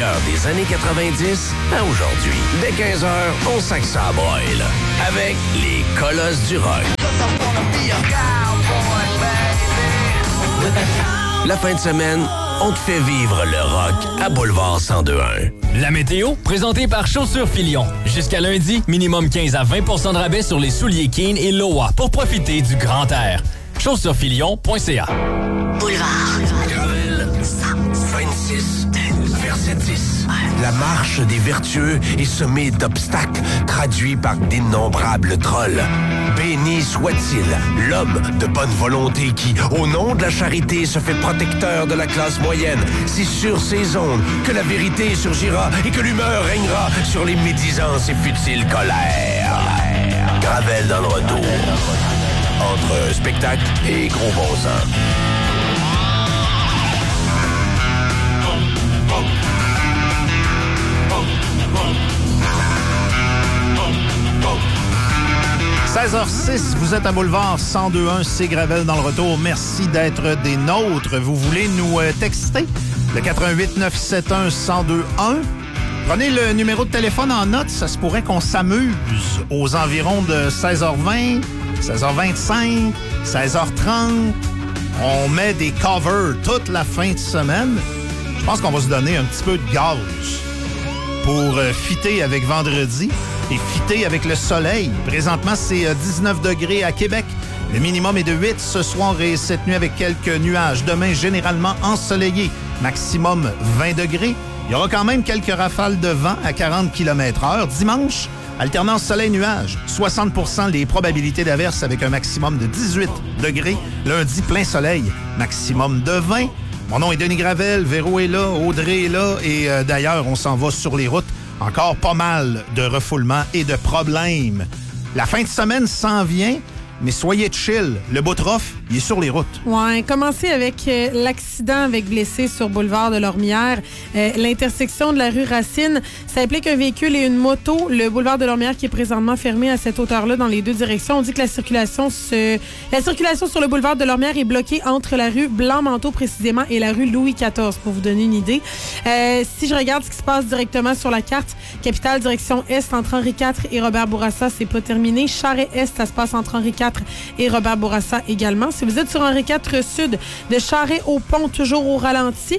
meilleur des années 90 à aujourd'hui. Dès 15h, on sac ça à broil. Avec les Colosses du rock. La fin de semaine, on te fait vivre le rock à Boulevard 1021. La météo, présentée par Chaussures Filion. Jusqu'à lundi, minimum 15 à 20 % de rabais sur les souliers Keen et Loa pour profiter du grand air. Chaussuresfilion.ca. Boulevard. Gravel, 26, verset 10. La marche des vertueux est semée d'obstacles, traduits par d'innombrables trolls. Béni soit-il, l'homme de bonne volonté qui, au nom de la charité, se fait protecteur de la classe moyenne. C'est sur ces ondes que la vérité surgira et que l'humeur régnera sur les médisances et futiles colères. Gravel dans le retour. Entre spectacle et gros bon sens. « 16h06, vous êtes à Boulevard 1021, c'est Gravel dans le retour. Merci d'être des nôtres. Vous voulez nous texter? Le 88 971 1021. Prenez le numéro de téléphone en note. Ça se pourrait qu'on s'amuse aux environs de 16h20, 16h25, 16h30. On met des covers toute la fin de semaine. Je pense qu'on va se donner un petit peu de gaz pour fitter avec vendredi et fitter avec le soleil. Présentement, c'est 19 degrés à Québec. Le minimum est de 8 ce soir et cette nuit avec quelques nuages. Demain, généralement ensoleillé. Maximum 20 degrés. Il y aura quand même quelques rafales de vent à 40 km/h. Dimanche, alternance soleil-nuage. 60 % les probabilités d'averse avec un maximum de 18 degrés. Lundi, plein soleil. Maximum de 20. Mon nom est Denis Gravel. Véro est là. Audrey est là. Et d'ailleurs, on s'en va sur les routes. Encore pas mal de refoulements et de problèmes. La fin de semaine s'en vient. Mais soyez chill. Le bout de rough, il est sur les routes. Ouais, commencez avec l'accident avec blessé sur boulevard de Lormière. L'intersection de la rue Racine, ça implique un véhicule et une moto. Le boulevard de Lormière qui est présentement fermé à cette hauteur-là dans les deux directions. On dit que la circulation sur le boulevard de Lormière est bloquée entre la rue Blanc-Manteau précisément et la rue Louis XIV, pour vous donner une idée. Si je regarde ce qui se passe directement sur la carte, Capitale direction Est entre Henri IV et Robert Bourassa, c'est pas terminé. Charest-Est, ça se passe entre Henri IV et Robert Bourassa également. Si vous êtes sur Henri IV Sud, de Charest au pont, toujours au ralenti.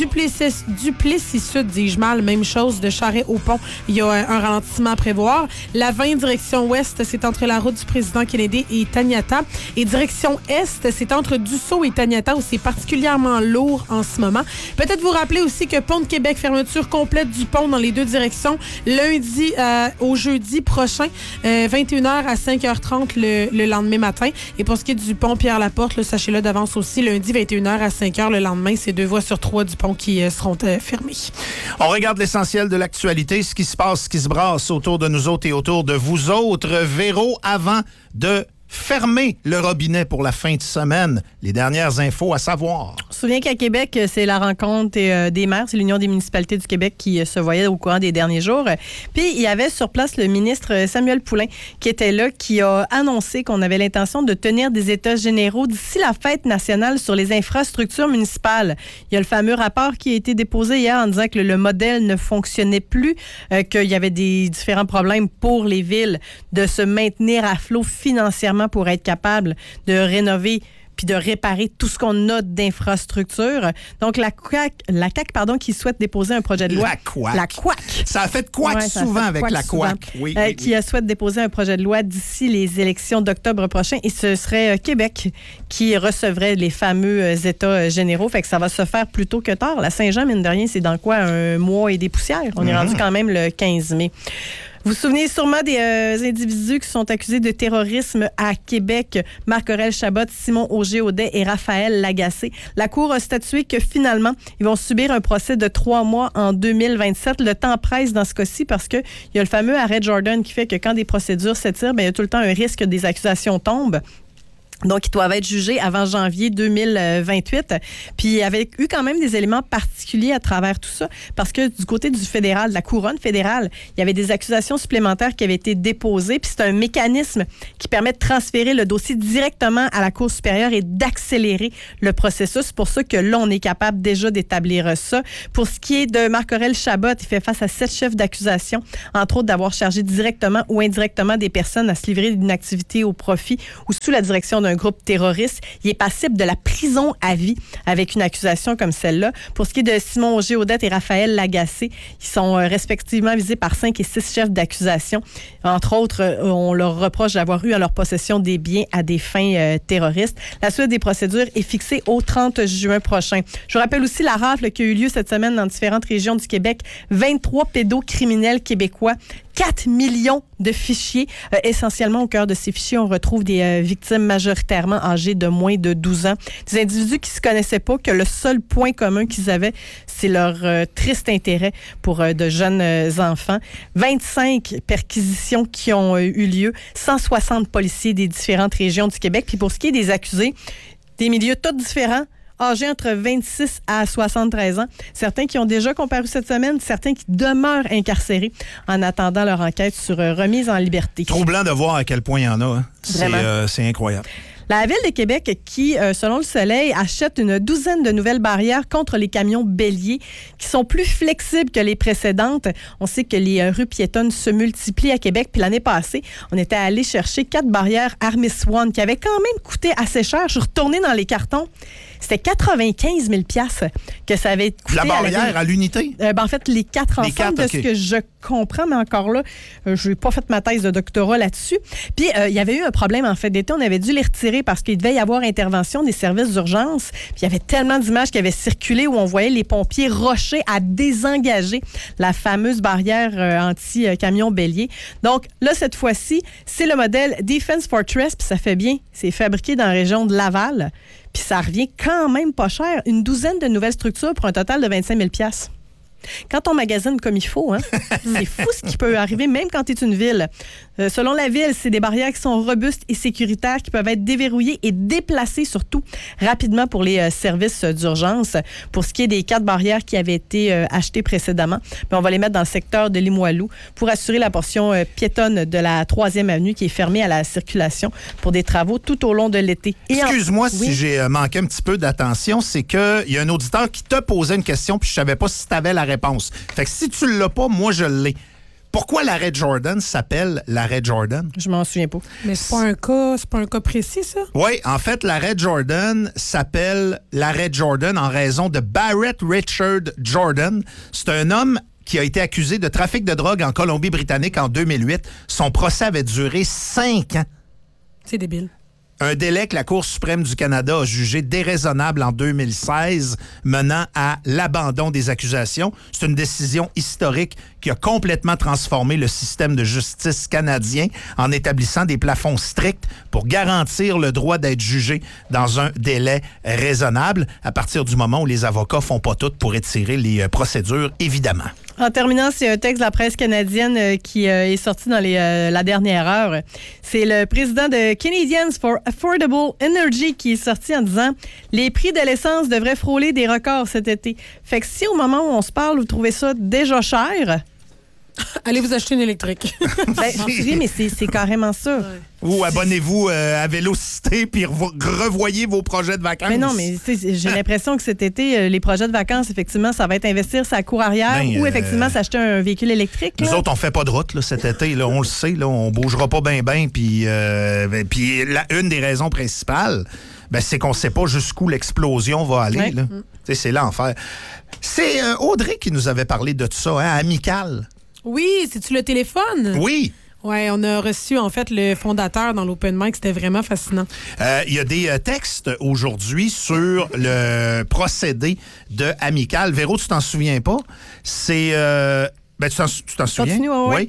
Duplessis Sud, dis-je mal, même chose, de Charest au pont. Il y a un ralentissement à prévoir. La 20 direction Ouest, c'est entre la route du président Kennedy et Taniata. Et direction Est, c'est entre Dussault et Taniata, où c'est particulièrement lourd en ce moment. Peut-être vous rappeler aussi que Pont de Québec, fermeture complète du pont dans les deux directions, lundi au jeudi prochain, 21h à 5h30 le lendemain matin. Et pour ce qui est du pont Pierre-Laporte, sachez-le d'avance aussi, lundi 21h à 5h le lendemain, c'est 2 voies sur 3 du pont qui seront fermées. On regarde l'essentiel de l'actualité, ce qui se passe, ce qui se brasse autour de nous autres et autour de vous autres. Véro, avant de fermer le robinet pour la fin de semaine, les dernières infos à savoir. On se souvient qu'à Québec, c'est la rencontre des maires, c'est l'Union des municipalités du Québec qui se voyait au courant des derniers jours. Puis, il y avait sur place le ministre Samuel Poulin qui était là, qui a annoncé qu'on avait l'intention de tenir des états généraux d'ici la fête nationale sur les infrastructures municipales. Il y a le fameux rapport qui a été déposé hier en disant que le modèle ne fonctionnait plus, qu'il y avait des différents problèmes pour les villes de se maintenir à flot financièrement pour être capable de rénover puis de réparer tout ce qu'on a d'infrastructure. Donc, la CAQ, qui souhaite déposer un projet de loi. La CAQ. Ça a fait couac souvent avec la CAQ. Oui, qui souhaite déposer un projet de loi d'ici les élections d'octobre prochain. Et ce serait Québec qui recevrait les fameux États généraux. Fait que ça va se faire plus tôt que tard. La Saint-Jean, mine de rien, c'est dans quoi? Un mois et des poussières. On est rendu quand même le 15 mai. Vous vous souvenez sûrement des individus qui sont accusés de terrorisme à Québec. Marc-Aurèle Chabot, Simon Auger-Audet et Raphaël Lagacé. La Cour a statué que finalement, ils vont subir un procès de 3 mois en 2027. Le temps presse dans ce cas-ci parce qu'il y a le fameux arrêt Jordan qui fait que quand des procédures s'étirent, il y a tout le temps un risque que des accusations tombent. Donc, ils doivent être jugés avant janvier 2028. Puis, il y avait eu quand même des éléments particuliers à travers tout ça, parce que du côté du fédéral, de la couronne fédérale, il y avait des accusations supplémentaires qui avaient été déposées. Puis, c'est un mécanisme qui permet de transférer le dossier directement à la Cour supérieure et d'accélérer le processus. C'est pour ça que là, on est capable déjà d'établir ça. Pour ce qui est de Marc-Aurèle Chabot, il fait face à 7 chefs d'accusation, entre autres d'avoir chargé directement ou indirectement des personnes à se livrer d'une activité au profit ou sous la direction d'un groupe terroriste. Il est passible de la prison à vie avec une accusation comme celle-là. Pour ce qui est de Simon Auger-Audette et Raphaël Lagacé, ils sont respectivement visés par 5 et 6 chefs d'accusation. Entre autres, on leur reproche d'avoir eu en leur possession des biens à des fins terroristes. La suite des procédures est fixée au 30 juin prochain. Je vous rappelle aussi la rafle qui a eu lieu cette semaine dans différentes régions du Québec. 23 pédocriminels québécois, 4 millions de fichiers. Essentiellement, au cœur de ces fichiers, on retrouve des victimes majoritairement âgées de moins de 12 ans. Des individus qui ne se connaissaient pas, que le seul point commun qu'ils avaient, c'est leur triste intérêt pour de jeunes enfants. 25 perquisitions qui ont eu lieu, 160 policiers des différentes régions du Québec. Puis pour ce qui est des accusés, des milieux tous différents, âgés entre 26 à 73 ans. Certains qui ont déjà comparu cette semaine, certains qui demeurent incarcérés en attendant leur enquête sur remise en liberté. Troublant de voir à quel point il y en a. Hein. C'est incroyable. La Ville de Québec qui, selon le Soleil, achète une douzaine de nouvelles barrières contre les camions béliers qui sont plus flexibles que les précédentes. On sait que les rues piétonnes se multiplient à Québec. Puis l'année passée, on était allé chercher 4 barrières Armis One qui avaient quand même coûté assez cher. Je suis retournée dans les cartons. C'était 95 000 $ que ça avait coûté. La barrière à l'unité? En fait, les 4 ensemble, de ce que je comprends, mais encore là, je n'ai pas fait ma thèse de doctorat là-dessus. Puis, il y avait eu un problème en fait d'été. On avait dû les retirer parce qu'il devait y avoir intervention des services d'urgence. Puis, il y avait tellement d'images qui avaient circulé où on voyait les pompiers rusher à désengager la fameuse barrière anti-camion bélier. Donc, là, cette fois-ci, c'est le modèle Defense Fortress, puis ça fait bien. C'est fabriqué dans la région de Laval. Puis ça revient quand même pas cher. Une douzaine de nouvelles structures pour un total de 25 000 $. Quand on magasine comme il faut, hein, c'est fou ce qui peut arriver, même quand tu es une ville. Selon la ville, c'est des barrières qui sont robustes et sécuritaires, qui peuvent être déverrouillées et déplacées surtout rapidement pour les services d'urgence. Pour ce qui est des 4 barrières qui avaient été achetées précédemment, on va les mettre dans le secteur de Limoilou pour assurer la portion piétonne de la 3e avenue qui est fermée à la circulation pour des travaux tout au long de l'été. Excuse-moi si j'ai manqué un petit peu d'attention, c'est qu'il y a un auditeur qui t'a posé une question puis je savais pas si tu avais la réponse. Fait que si tu l'as pas, moi je l'ai. Pourquoi l'arrêt Jordan s'appelle l'arrêt Jordan? Je m'en souviens pas. Mais c'est pas un cas précis, ça? Oui, en fait, l'arrêt Jordan s'appelle l'arrêt Jordan en raison de Barrett Richard Jordan. C'est un homme qui a été accusé de trafic de drogue en Colombie-Britannique en 2008. Son procès avait duré 5 ans. C'est débile. Un délai que la Cour suprême du Canada a jugé déraisonnable en 2016, menant à l'abandon des accusations. C'est une décision historique qui a complètement transformé le système de justice canadien en établissant des plafonds stricts pour garantir le droit d'être jugé dans un délai raisonnable, à partir du moment où les avocats font pas tout pour étirer les procédures, évidemment. En terminant, c'est un texte de la presse canadienne qui est sorti dans la dernière heure. C'est le président de Canadians for Affordable Energy qui est sorti en disant « Les prix de l'essence devraient frôler des records cet été. » Fait que si au moment où on se parle, vous trouvez ça déjà cher... Allez vous acheter une électrique. Oui, mais c'est carrément ça. Ouais. Ou abonnez-vous à Vélocité puis revoyez vos projets de vacances. Mais non, mais j'ai l'impression que cet été, les projets de vacances, effectivement, ça va être investir sa cour arrière ou effectivement s'acheter un véhicule électrique. Nous autres, on fait pas de route là, cet été. Là, on le sait, là, on bougera pas bien. Puis une des raisons principales, c'est qu'on sait pas jusqu'où l'explosion va aller. Là. C'est l'enfer. C'est Audrey qui nous avait parlé de tout ça, hein, Amical. Oui, c'est-tu le téléphone? Oui. Oui, on a reçu, en fait, le fondateur dans l'Open Mic. C'était vraiment fascinant. Il y a des textes aujourd'hui sur le procédé de Amical. Véro, tu t'en souviens pas? C'est Ben, tu t'en souviens? Continue, oui.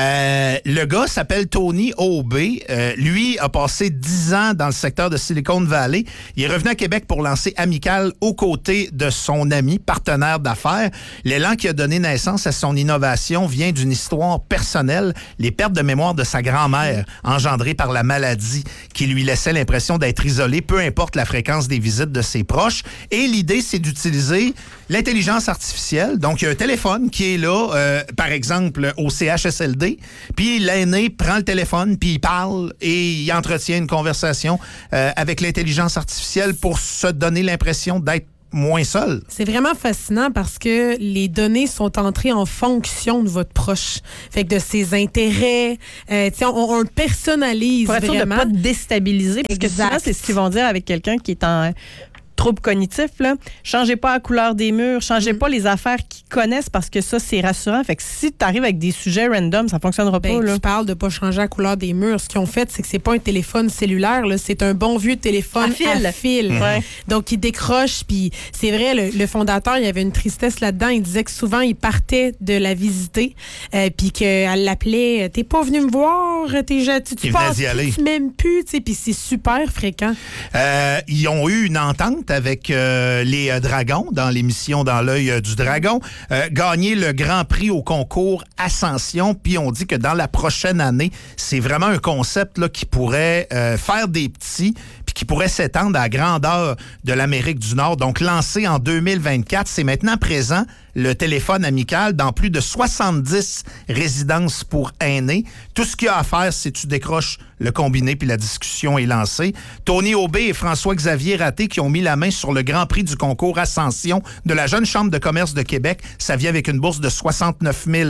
Le gars s'appelle Tony Aubé. Lui a passé 10 ans dans le secteur de Silicon Valley. Il est revenu à Québec pour lancer Amical aux côtés de son ami, partenaire d'affaires. L'élan qui a donné naissance à son innovation vient d'une histoire personnelle, les pertes de mémoire de sa grand-mère, engendrées par la maladie, qui lui laissait l'impression d'être isolé, peu importe la fréquence des visites de ses proches. Et l'idée, c'est d'utiliser l'intelligence artificielle. Donc, il y a un téléphone qui est là, par exemple, au CHSLD, puis l'aîné prend le téléphone, puis il parle et il entretient une conversation avec l'intelligence artificielle pour se donner l'impression d'être moins seul. C'est vraiment fascinant parce que les données sont entrées en fonction de votre proche. Fait que de ses intérêts, on le personnalise pour être sûr vraiment. De ne pas déstabiliser. Parce que souvent, c'est ce qu'ils vont dire avec quelqu'un qui est en trouble cognitif, là. Changez pas la couleur des murs, changez pas les affaires qu'ils connaissent parce que ça, c'est rassurant. Fait que si tu arrives avec des sujets random, ça fonctionnera pas. Là. Tu parles de pas changer la couleur des murs. Ce qu'ils ont fait, c'est que c'est pas un téléphone cellulaire, là, c'est un bon vieux téléphone à fil. Ouais. Donc, il décroche, puis c'est vrai, le fondateur, il y avait une tristesse là-dedans. Il disait que souvent, il partait de la visiter, puis qu'elle l'appelait « T'es pas venu me voir? Tu passes plus, même plus. » Puis c'est super fréquent. Ils ont eu une entente avec les Dragons dans l'émission Dans l'œil du dragon, gagné le grand prix au concours Ascension, puis on dit que dans la prochaine année, c'est vraiment un concept là, qui pourrait faire des petits, puis qui pourrait s'étendre à la grandeur de l'Amérique du Nord. Donc lancé en 2024, c'est maintenant présent le téléphone amical dans plus de 70 résidences pour aînés. Tout ce qu'il y a à faire, c'est tu décroches le combiné puis la discussion est lancée. Tony Aubé et François-Xavier Raté qui ont mis la main sur le grand prix du concours Ascension de la Jeune Chambre de commerce de Québec. Ça vient avec une bourse de 69 000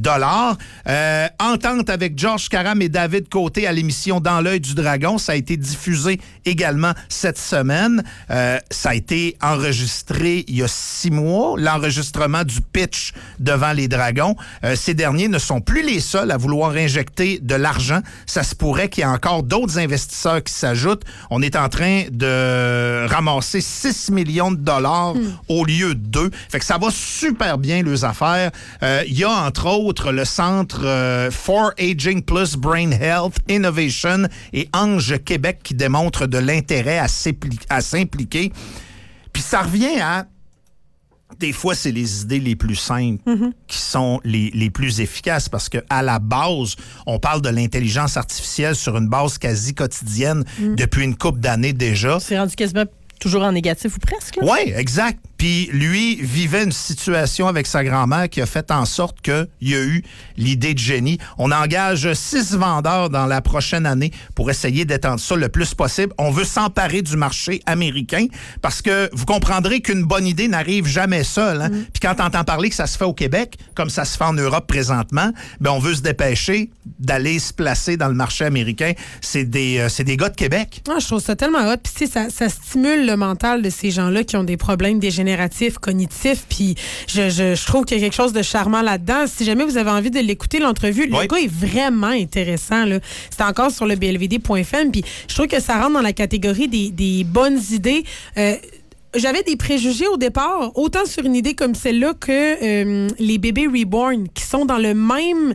$. Entente avec Georges Caram et David Côté à l'émission Dans l'œil du dragon. Ça a été diffusé également cette semaine. Ça a été enregistré il y a 6 mois. L'enregistrement du pitch devant les Dragons. Ces derniers ne sont plus les seuls à vouloir injecter de l'argent. Ça se pourrait qu'il y ait encore d'autres investisseurs qui s'ajoutent. On est en train de ramasser 6 millions de dollars au lieu de 2. Fait que ça va super bien, leurs affaires. Il y a entre autres le centre For Aging Plus Brain Health Innovation et Ange Québec qui démontrent de l'intérêt à s'impliquer. Puis ça revient à des fois, c'est les idées les plus simples qui sont les plus efficaces parce qu'à la base, on parle de l'intelligence artificielle sur une base quasi quotidienne depuis une couple d'années déjà. C'est rendu quasiment toujours en négatif ou presque. Oui, exact. Puis lui vivait une situation avec sa grand-mère qui a fait en sorte qu'il y a eu l'idée de génie. On engage 6 vendeurs dans la prochaine année pour essayer d'étendre ça le plus possible. On veut s'emparer du marché américain parce que vous comprendrez qu'une bonne idée n'arrive jamais seule. Hein? Puis quand on entend parler que ça se fait au Québec, comme ça se fait en Europe présentement, ben on veut se dépêcher d'aller se placer dans le marché américain. C'est des gars de Québec. Ah, je trouve ça tellement hot. Puis ça stimule le mental de ces gens-là qui ont des problèmes dégénératifs, cognitifs. Puis je trouve qu'il y a quelque chose de charmant là-dedans. Si jamais vous avez envie de l'écouter, l'entrevue, le gars est vraiment intéressant. Là. C'est encore sur le blvd.fm. Puis je trouve que ça rentre dans la catégorie des bonnes idées. J'avais des préjugés au départ, autant sur une idée comme celle-là que les bébés reborn, qui sont dans le même...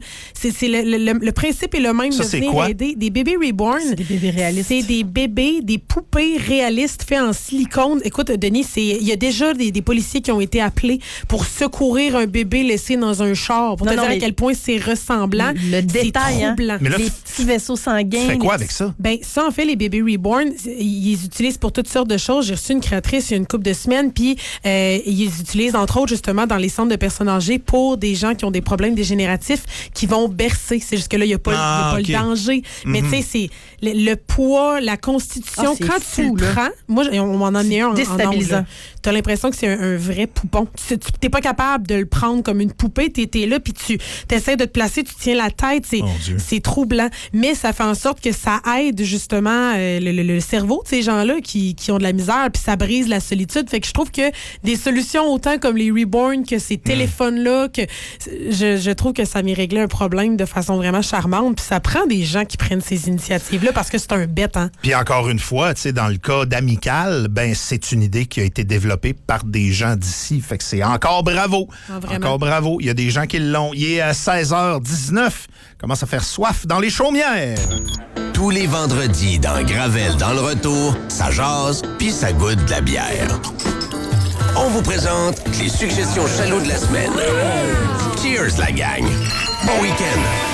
Le principe est le même. Ça, de c'est venir quoi? aider. Des bébés reborn. C'est des bébés réalistes. C'est des bébés, des poupées réalistes faits en silicone. Écoute, Denis, il y a déjà des policiers qui ont été appelés pour secourir un bébé laissé dans un char, pour te dire à quel point c'est ressemblant. Le détail, hein? Mais là, les petits vaisseaux sanguins. Tu fais quoi avec ça? Ben, ça, en fait, les bébés reborn, ils les utilisent pour toutes sortes de choses. J'ai reçu une créatrice il y a une couple de semaines, puis ils les utilisent, entre autres, justement, dans les centres de personnes âgées pour des gens qui ont des problèmes dégénératifs qui vont bercer. C'est juste que là, il n'y a pas le danger. Mais tu sais, c'est le poids, la constitution. Quand tu le prends, moi, on m'en a mis un déstabilisant. Tu as l'impression que c'est un vrai poupon. Tu n'es pas capable de le prendre comme une poupée. Tu es là, puis tu essaies de te placer, tu tiens la tête. C'est troublant. Mais ça fait en sorte que ça aide, justement, le cerveau de ces gens-là qui ont de la misère, puis ça brise la solitude. solitude. Fait que je trouve que des solutions autant comme les Reborn, que ces téléphones-là, que je trouve que ça m'est réglé un problème de façon vraiment charmante. Puis ça prend des gens qui prennent ces initiatives-là parce que c'est un bête, hein. Puis encore une fois, tu sais, dans le cas d'Amical, ben c'est une idée qui a été développée par des gens d'ici. Fait que c'est encore bravo. Encore bravo. Il y a des gens qui l'ont. Il est à 16h19. Commence à faire soif dans les chaumières. Tous les vendredis dans Gravel dans le retour, ça jase puis ça goûte de la bière. On vous présente les suggestions chalots de la semaine. Cheers la gang. Bon week-end.